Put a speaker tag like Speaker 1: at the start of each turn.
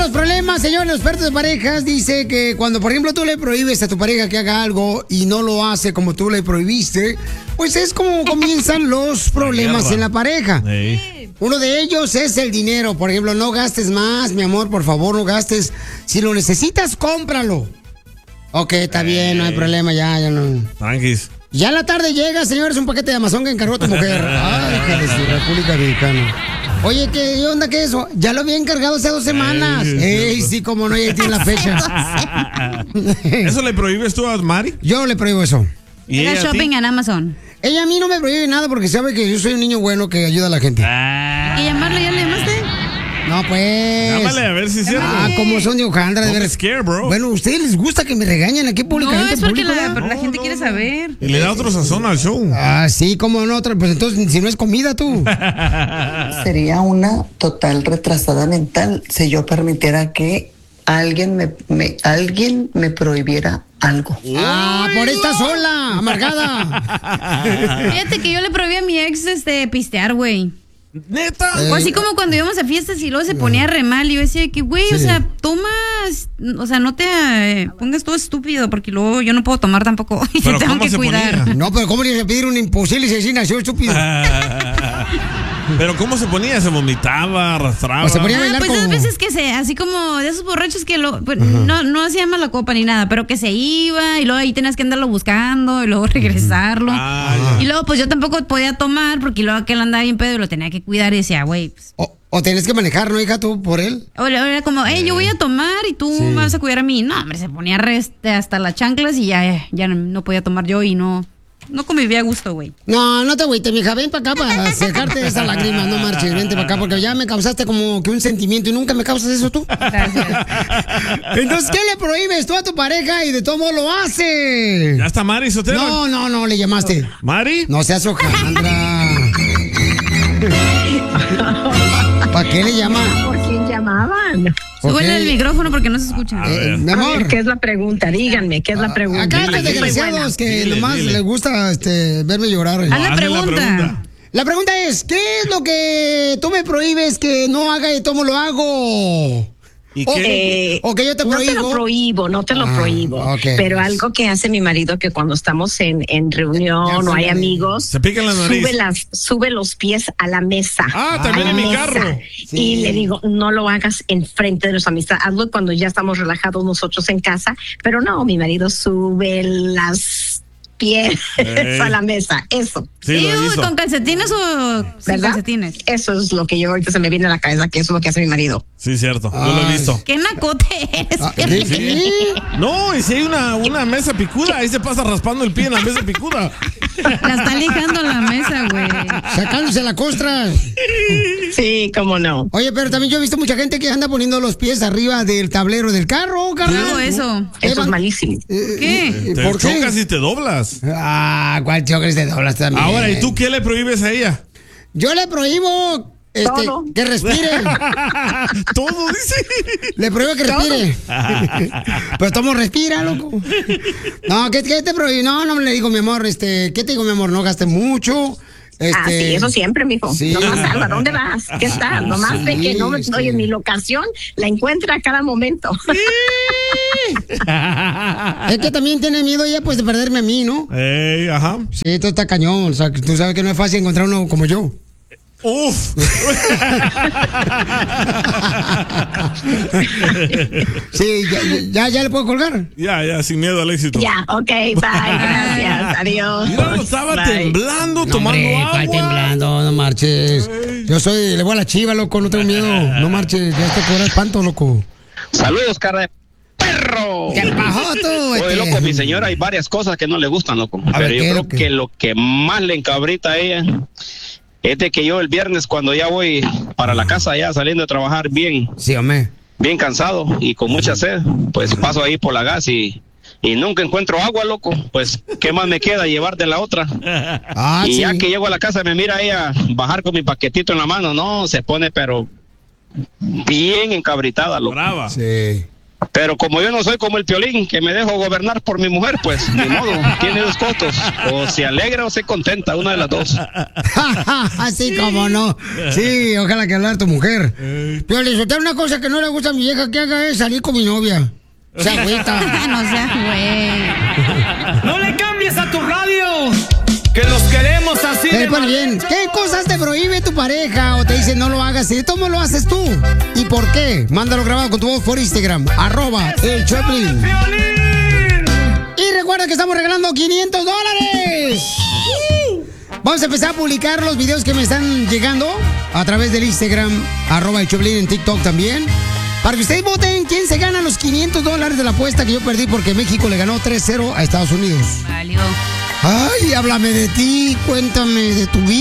Speaker 1: los problemas, señores, los expertos de parejas dice que cuando, por ejemplo, tú le prohíbes a tu pareja que haga algo y no lo hace como tú le prohibiste, pues es como comienzan los problemas en la pareja. Sí. Uno de ellos es el dinero. Por ejemplo, no gastes más, mi amor, por favor, no gastes. Si lo necesitas, cómpralo. Ok, está bien, no hay problema, ya no.
Speaker 2: Tranquis.
Speaker 1: Ya en la tarde llega, señores, un paquete de Amazon que encargó tu mujer. Ay, hija de su República Dominicana. Oye, ¿qué onda que eso? Ya lo había encargado hace 2 semanas. Ey, sí, como no, ya tiene la fecha.
Speaker 2: ¿Eso le prohíbes tú a Mari?
Speaker 1: Yo le prohíbo eso.
Speaker 3: ¿Y ella shopping en Amazon?
Speaker 1: Ella a mí no me prohíbe nada porque sabe que yo soy un niño bueno que ayuda a la gente.
Speaker 3: ¿Y llamarle ya le llamaste?
Speaker 1: No, pues.
Speaker 2: Llámale a ver si es cierto.
Speaker 1: Como son de Ojandra, de ver.
Speaker 2: Scare, bro.
Speaker 1: Bueno, ¿a ustedes les gusta que me regañen aquí públicamente?
Speaker 3: No, es porque la gente quiere saber.
Speaker 2: Y le da otro sazón al show.
Speaker 1: Sí, como no, pues entonces, si no es comida, tú.
Speaker 4: Sería una total retrasada mental si yo permitiera que alguien me prohibiera algo.
Speaker 1: Por esta sola, amargada.
Speaker 3: Fíjate que yo le prohibí a mi ex pistear, güey.
Speaker 2: ¿Neta?
Speaker 3: O así como cuando íbamos a fiestas y luego se ponía re mal y yo decía que, güey, o sea, tomas, o sea, no te pongas todo estúpido porque luego yo no puedo tomar tampoco y te tengo que cuidar.
Speaker 1: Ponía? No, pero ¿cómo le iba a pedir un imposible si así nació estúpido?
Speaker 2: Pero ¿cómo se ponía? ¿Se vomitaba, arrastraba?
Speaker 1: O se ponía a bailar
Speaker 3: pues esas veces que así como de esos borrachos que pues, no hacía mala copa ni nada, pero que se iba y luego ahí tenías que andarlo buscando y luego regresarlo. Y luego pues yo tampoco podía tomar porque luego aquel andaba bien pedo y lo tenía que cuidar y decía, güey, pues,
Speaker 1: o tenés que manejar, ¿no, hija, tú, por él?
Speaker 3: O era como, yo voy a tomar y tú me vas a cuidar a mí. No, hombre, se ponía hasta las chanclas y ya no podía tomar yo y no convivía a gusto, güey.
Speaker 1: No te agüites, mija, ven para acá para secarte esa lágrima, no marches, vente para acá porque ya me causaste como que un sentimiento y nunca me causas eso tú.
Speaker 3: Gracias.
Speaker 1: Entonces, ¿qué le prohíbes tú a tu pareja y de todo modo lo hace?
Speaker 2: ¿Ya está Mari Sotelo?
Speaker 1: No, le llamaste.
Speaker 2: ¿Mari?
Speaker 1: No seas Ojandra. ¿Para qué le llaman?
Speaker 5: ¿Por quién llamaban?
Speaker 3: Súbele el micrófono porque no se escucha.
Speaker 1: Mi amor.
Speaker 5: ¿Qué es la pregunta? Díganme, ¿qué es la pregunta?
Speaker 1: Acá los desgraciados que nomás les gusta verme llorar.
Speaker 3: Haz la pregunta.
Speaker 1: La pregunta es, ¿qué es lo que tú me prohíbes que no haga y cómo lo hago?
Speaker 2: ¿Y qué?
Speaker 1: O que yo te prohíbo.
Speaker 5: No te lo prohíbo.
Speaker 1: Okay.
Speaker 5: Pero algo que hace mi marido que cuando estamos en reunión o hay amigos,
Speaker 2: se pica la nariz.
Speaker 5: Sube los pies a la mesa.
Speaker 2: También en mi carro.
Speaker 5: Sí. Y le digo, no lo hagas enfrente de los amistades, hazlo cuando ya estamos relajados nosotros en casa. Pero no, mi marido sube las pies a la mesa. Eso.
Speaker 2: Sí,
Speaker 3: ¿con calcetines o sin calcetines?
Speaker 5: Eso es lo que yo ahorita se me viene a la cabeza, que eso es lo que hace mi marido.
Speaker 2: Sí, cierto. Yo lo he visto.
Speaker 3: ¿Qué nacote eres?
Speaker 2: ¿Sí? No, y si hay una mesa picuda, ahí se pasa raspando el pie en la mesa picuda.
Speaker 3: La está lijando la mesa, güey.
Speaker 1: Sacándose la costra.
Speaker 5: Sí, cómo no.
Speaker 1: Oye, pero también yo he visto mucha gente que anda poniendo los pies arriba del tablero del carro,
Speaker 3: carnal. Eso
Speaker 5: es malísimo.
Speaker 3: ¿Qué?
Speaker 2: Te chocas y te doblas.
Speaker 1: ¿Cuál chocas y te doblas también?
Speaker 2: Ahora, ¿y tú qué le prohíbes a ella?
Speaker 1: Yo le prohíbo que respire.
Speaker 2: Todo dice.
Speaker 1: Le prohíbo que respire. Pero tomo respira, loco. No, ¿qué te prohíbo? No le digo, mi amor, ¿qué te digo, mi amor? No gastes mucho.
Speaker 5: Sí, eso siempre, mijo. Sí. Nomás algo, ¿a dónde vas? ¿Qué está? Nomás de que no estoy en mi locación, la encuentra a cada momento.
Speaker 1: Es que también tiene miedo ella, pues, de perderme a mí, ¿no?
Speaker 2: Ajá.
Speaker 1: Sí, esto está cañón. O sea, tú sabes que no es fácil encontrar uno como yo.
Speaker 2: ¡Uf!
Speaker 1: Sí, ya le puedo colgar.
Speaker 2: Ya, sin miedo al éxito.
Speaker 5: Ya, ok, bye, gracias, adiós.
Speaker 2: Mira, estaba temblando, tomando agua.
Speaker 1: ¿Cuál temblando? No marches. Yo le voy a la chiva, loco, no tengo miedo. No marches, ya te cobra espanto, loco.
Speaker 6: Saludos, cara de perro.
Speaker 1: ¿Qué pasó tú?
Speaker 6: Oye, loco, mi señora hay varias cosas que no le gustan, loco. Pero yo creo que lo que más le encabrita a ella es de que yo el viernes cuando ya voy para la casa, ya saliendo de trabajar bien, bien cansado y con mucha sed, pues paso ahí por la gas y nunca encuentro agua, loco. Pues, ¿qué más me queda? Llevar de la otra. Y ya que llego a la casa me mira ella bajar con mi paquetito en la mano. No, se pone pero bien encabritada, loco.
Speaker 2: Brava.
Speaker 1: Sí.
Speaker 6: Pero como yo no soy como el Piolín, que me dejo gobernar por mi mujer, pues, ni modo, tiene dos costos. O se alegra o se contenta, una de las dos.
Speaker 1: Así como no. Sí, ojalá que hablar tu mujer. Piolín, una cosa que no le gusta a mi vieja que haga es salir con mi novia. Se agüita.
Speaker 3: No seas güey.
Speaker 7: ¡No le cambies a tu radio! ¡Que los queremos así!
Speaker 1: Pues bien, ¿qué cosas te prohíbe tu pareja o te dice no lo hagas? ¿Y cómo lo haces tú? ¿Y por qué? Mándalo grabado con tu voz por Instagram, @el Choplin. Y recuerda que estamos regalando $500. Vamos a empezar a publicar los videos que me están llegando a través del Instagram, @el Choplin, en TikTok también. Para que ustedes voten quién se gana los $500 de la apuesta que yo perdí porque México le ganó 3-0 a Estados Unidos.
Speaker 3: Valió.
Speaker 1: Ay, háblame de ti, cuéntame de tu vida.